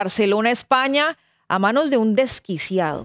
Barcelona, España, a manos de un desquiciado.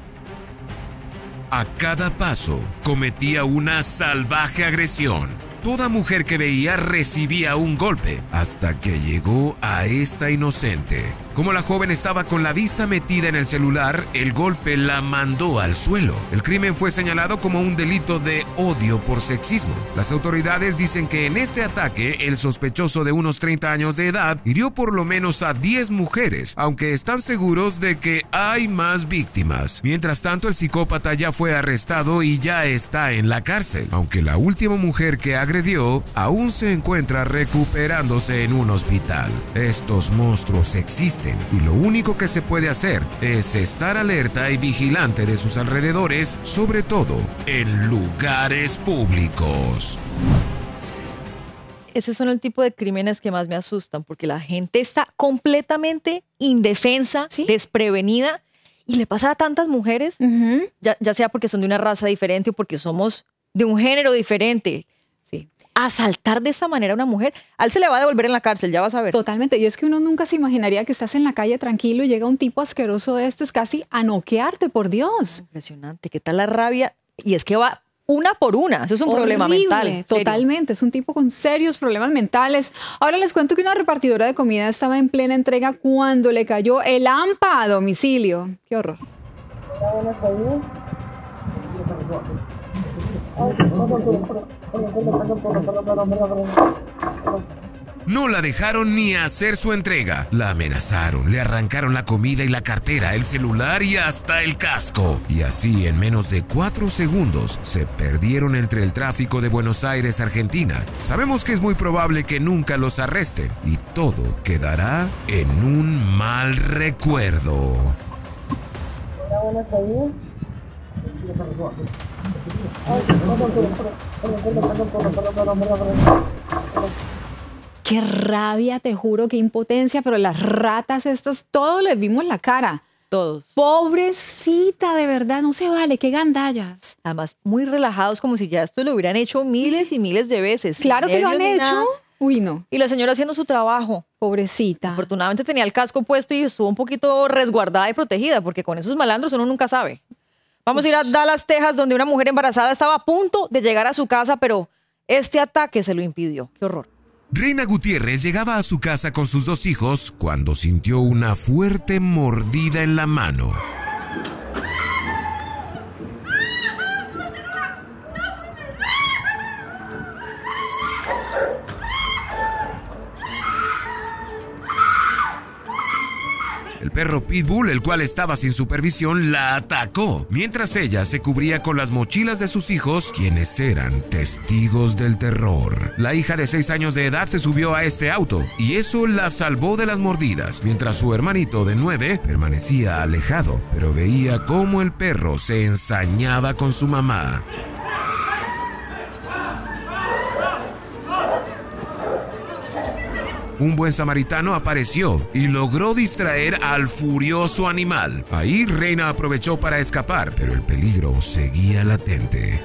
A cada paso cometía una salvaje agresión. Toda mujer que veía recibía un golpe, hasta que llegó a esta inocente. Como la joven estaba con la vista metida en el celular, el golpe la mandó al suelo. El crimen fue señalado como un delito de odio por sexismo. Las autoridades dicen que en este ataque, el sospechoso de unos 30 años de edad hirió por lo menos a 10 mujeres, aunque están seguros de que hay más víctimas. Mientras tanto, el psicópata ya fue arrestado y ya está en la cárcel, aunque la última mujer que agredió aún se encuentra recuperándose en un hospital. Estos monstruos existen y lo único que se puede hacer es estar alerta y vigilante de sus alrededores, sobre todo en lugares públicos. Ese son el tipo de crímenes que más me asustan, porque la gente está completamente indefensa, ¿Sí? desprevenida, y le pasa a tantas mujeres, ya sea porque son de una raza diferente o porque somos de un género diferente. Sí. Asaltar de esa manera a una mujer, a él se le va a devolver en la cárcel, ya vas a ver. Totalmente. Y es que uno nunca se imaginaría que estás en la calle tranquilo y llega un tipo asqueroso de estos casi a noquearte, por Dios. Impresionante, ¿qué tal la rabia? Y es que va una por una, eso es un problema mental. ¿Serio? Totalmente, es un tipo con serios problemas mentales. Ahora les cuento que una repartidora de comida estaba en plena entrega cuando le cayó el AMPA a domicilio. ¡Qué horror! No la dejaron ni hacer su entrega. La amenazaron, le arrancaron la comida y la cartera, el celular y hasta el casco. Y así, en menos de 4 segundos, se perdieron entre el tráfico de Buenos Aires, Argentina. Sabemos que es muy probable que nunca los arresten y todo quedará en un mal recuerdo. Qué rabia, te juro, qué impotencia, pero las ratas estas, todos les vimos la cara. Todos. Pobrecita, de verdad, no se vale, qué gandallas. Además, muy relajados, como si ya esto lo hubieran hecho miles y miles de veces. Claro que lo han hecho. Nada. Uy, no. Y la señora haciendo su trabajo. Pobrecita. Afortunadamente tenía el casco puesto y estuvo un poquito resguardada y protegida, porque con esos malandros uno nunca sabe. Vamos a ir a Dallas, Texas, donde una mujer embarazada estaba a punto de llegar a su casa, pero este ataque se lo impidió. ¡Qué horror! Reina Gutiérrez llegaba a su casa con sus 2 hijos cuando sintió una fuerte mordida en la mano. El perro Pitbull, el cual estaba sin supervisión, la atacó, mientras ella se cubría con las mochilas de sus hijos, quienes eran testigos del terror. La hija de 6 años de edad se subió a este auto, y eso la salvó de las mordidas, mientras su hermanito de 9 permanecía alejado, pero veía cómo el perro se ensañaba con su mamá. Un buen samaritano apareció y logró distraer al furioso animal. Ahí Reina aprovechó para escapar, pero el peligro seguía latente.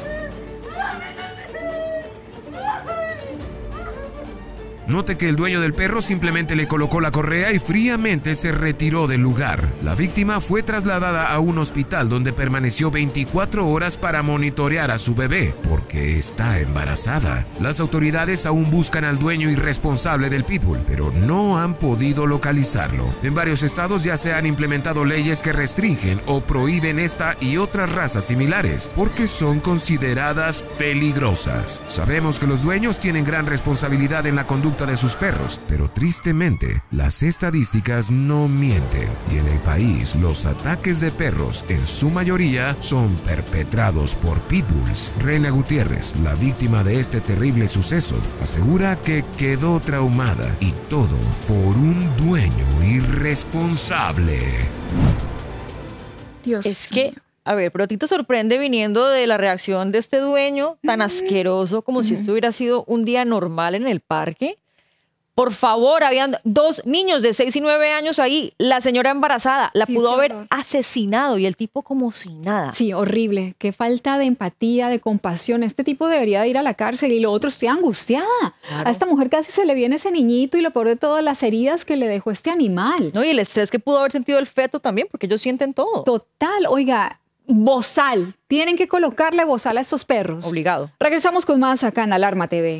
Note que el dueño del perro simplemente le colocó la correa y fríamente se retiró del lugar. La víctima fue trasladada a un hospital donde permaneció 24 horas para monitorear a su bebé, porque está embarazada. Las autoridades aún buscan al dueño irresponsable del pitbull, pero no han podido localizarlo. En varios estados ya se han implementado leyes que restringen o prohíben esta y otras razas similares, porque son consideradas peligrosas. Sabemos que los dueños tienen gran responsabilidad en la conducta de sus perros, pero tristemente las estadísticas no mienten y en el país los ataques de perros en su mayoría son perpetrados por pitbulls. Reina Gutiérrez, la víctima de este terrible suceso, asegura que quedó traumada y todo por un dueño irresponsable. Dios. Es que, a ver, pero a ti te sorprende viniendo de la reacción de este dueño tan asqueroso como si esto hubiera sido un día normal en el parque. Por favor, habían 2 niños de 6 y 9 años ahí. La señora embarazada la pudo haber asesinado y el tipo como si nada. Sí, horrible. Qué falta de empatía, de compasión. Este tipo debería de ir a la cárcel. Y lo otro, estoy angustiada. Claro. A esta mujer casi se le viene ese niñito y lo peor de todo, las heridas que le dejó este animal. No, y el estrés que pudo haber sentido el feto también, porque ellos sienten todo. Total. Oiga, bozal. Tienen que colocarle bozal a estos perros. Obligado. Regresamos con más acá en Alarma TV.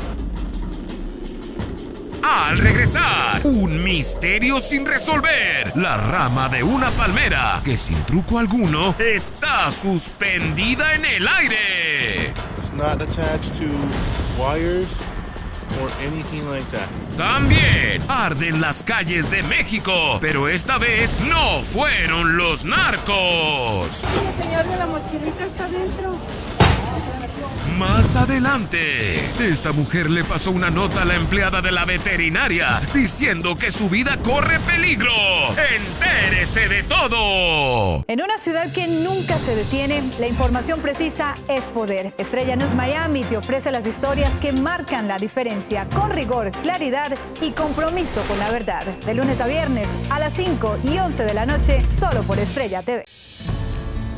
Al regresar, un misterio sin resolver. La rama de una palmera que sin truco alguno está suspendida en el aire. It's not attached to wires or anything like that. También arden las calles de México, pero esta vez no fueron los narcos. El señor de la mochilita está dentro. Más adelante, esta mujer le pasó una nota a la empleada de la veterinaria diciendo que su vida corre peligro. ¡Entérese de todo! En una ciudad que nunca se detiene, la información precisa es poder. Estrella News Miami te ofrece las historias que marcan la diferencia con rigor, claridad y compromiso con la verdad. De lunes a viernes a las 5 y 11 de la noche, solo por Estrella TV.